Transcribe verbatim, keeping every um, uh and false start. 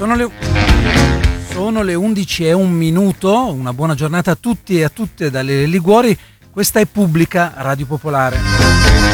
Sono le, sono le undici e un minuto, una buona giornata a tutti e a tutte dalle Liguori, questa è Pubblica Radio Popolare.